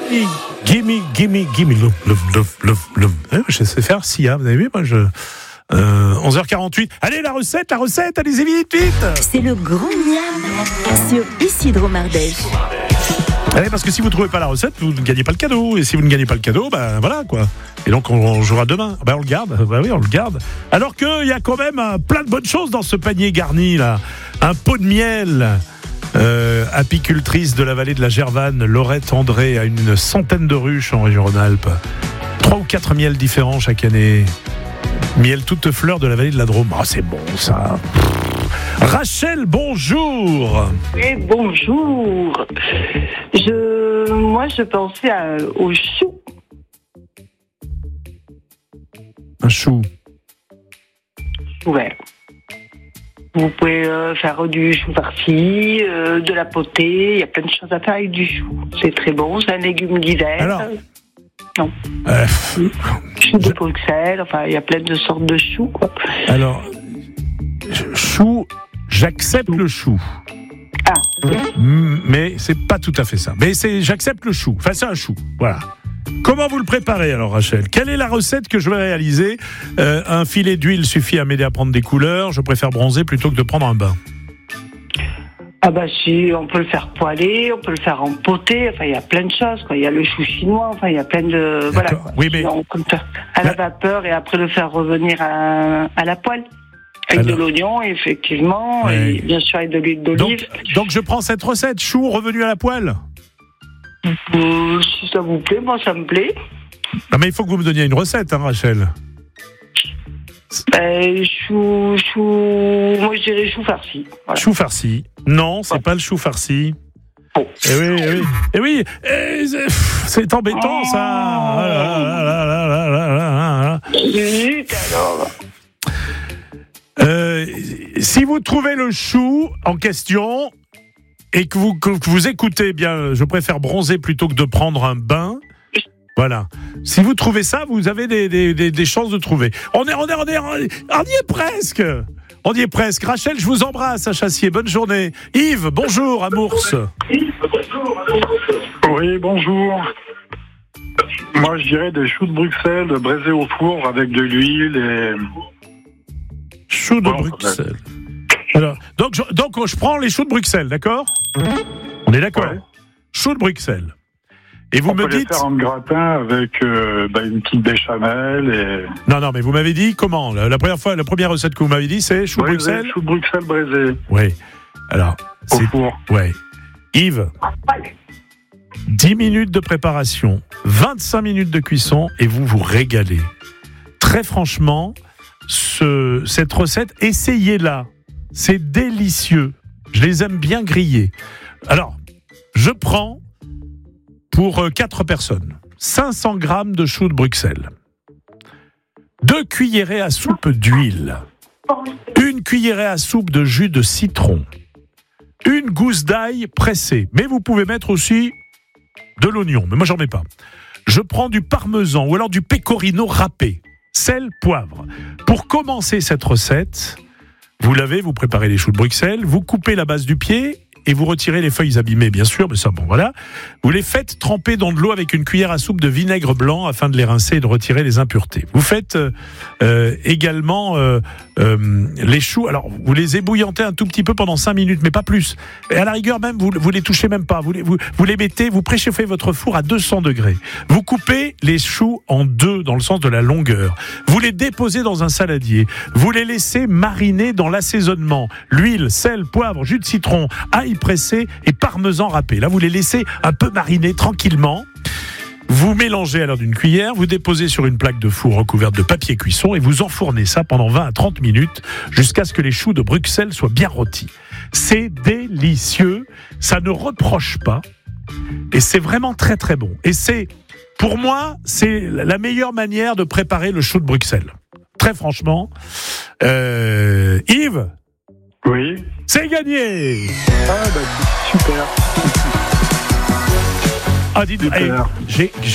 gimme, love. Je sais faire Sia, vous avez vu, moi 11h48. Allez, la recette, allez-y vite. C'est le grand miam sur Isidro Mardèche. Allez, parce que si vous ne trouvez pas la recette, vous ne gagnez pas le cadeau. Et si vous ne gagnez pas le cadeau, ben voilà quoi. Et donc on jouera demain. Ben on le garde. Ben oui, on le garde. Alors qu'il y a quand même plein de bonnes choses dans ce panier garni là. Un pot de miel. Apicultrice de la vallée de la Gervanne, Laurette André, a une centaine de ruches en région Rhône-Alpes. 3 ou 4 miels différents chaque année. Miel toute fleur de la vallée de la Drôme. Ah, c'est bon ça. Rachel, bonjour. Oui, bonjour. Moi, je pensais au chou. Un chou. Ouais. Vous pouvez faire du chou farci, de la potée. Il y a plein de choses à faire avec du chou. C'est très bon. C'est un légume d'hiver. Alors, non. Chou de Bruxelles. Enfin, il y a plein de sortes de choux, quoi. Alors, chou, j'accepte le chou. Ah. Mais c'est pas tout à fait ça. Mais j'accepte le chou. Enfin, c'est un chou. Voilà. Comment vous le préparez alors, Rachel ? Quelle est la recette que je vais réaliser ? Un filet d'huile suffit à m'aider à prendre des couleurs. Je préfère bronzer plutôt que de prendre un bain. Ah bah si, on peut le faire poêler, on peut le faire en potée. Enfin, il y a plein de choses, quoi. Il y a le chou chinois. Enfin, il y a plein de voilà. Quoi. Oui, mais on peut le faire à la vapeur et après le faire revenir à la poêle. Avec de l'oignon, effectivement, et bien sûr avec de l'huile d'olive. Donc je prends cette recette, chou revenu à la poêle. Si ça vous plaît, moi ça me plaît. Non mais il faut que vous me donniez une recette, hein, Rachel. Chou, moi je dirais chou farci. Voilà. Chou farci. Non, c'est pas le chou farci. Oh. Eh oui, c'est embêtant ça. Zut alors. Si vous trouvez le chou en question et que vous écoutez bien, je préfère bronzer plutôt que de prendre un bain. Voilà. Si vous trouvez ça, vous avez des chances de trouver. On y est presque. On y est presque. Rachel, je vous embrasse à Chassier. Bonne journée. Yves, bonjour à Mours. Oui, bonjour. Moi, je dirais des choux de Bruxelles braisés au four avec de l'huile et... Choux de Bruxelles. Alors, donc je prends les choux de Bruxelles, d'accord ? On est d'accord ? Ouais. Choux de Bruxelles. Et vous me dites... les faire en gratin avec une petite béchamel et... Non, mais vous m'avez dit comment ? La première recette que vous m'avez dit, c'est choux de Bruxelles ? Choux de Bruxelles braisés. Oui. Alors, au four. Ouais. Yves, 10 minutes de préparation, 25 minutes de cuisson et vous vous régalez. Très franchement, cette recette, essayez-la. C'est délicieux. Je les aime bien grillés. Alors, je prends pour 4 personnes 500 grammes de choux de Bruxelles, 2 cuillerées à soupe d'huile, 1 cuillerée à soupe de jus de citron, 1 gousse d'ail pressée. Mais vous pouvez mettre aussi de l'oignon, mais moi j'en mets pas. Je prends du parmesan ou alors du pecorino râpé, sel, poivre. Pour commencer cette recette, vous préparez les choux de Bruxelles, vous coupez la base du pied et vous retirez les feuilles abîmées, bien sûr, mais ça, bon, voilà. Vous les faites tremper dans de l'eau avec une cuillère à soupe de vinaigre blanc afin de les rincer et de retirer les impuretés. Vous faites également les choux. Alors, vous les ébouillantez un tout petit peu pendant 5 minutes, mais pas plus. Et à la rigueur, même, vous les touchez même pas. Vous les mettez, vous préchauffez votre four à 200 degrés. Vous coupez les choux en 2 dans le sens de la longueur. Vous les déposez dans un saladier. Vous les laissez mariner dans l'assaisonnement. L'huile, sel, poivre, jus de citron, ail pressé et parmesan râpé. Là, vous les laissez un peu mariner tranquillement. Vous mélangez à l'aide d'une cuillère, vous déposez sur une plaque de four recouverte de papier cuisson et vous enfournez ça pendant 20 à 30 minutes jusqu'à ce que les choux de Bruxelles soient bien rôtis. C'est délicieux, ça ne reproche pas et c'est vraiment très très bon. Et pour moi, c'est la meilleure manière de préparer le chou de Bruxelles. Très franchement. Yves ? Oui. C'est gagné. Super. Ah, dites, super.